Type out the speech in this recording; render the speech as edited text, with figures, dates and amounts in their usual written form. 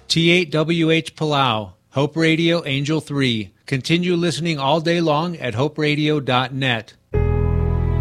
T8WH Palau, Hope Radio Angel 3. Continue listening all day long at hoperadio.net.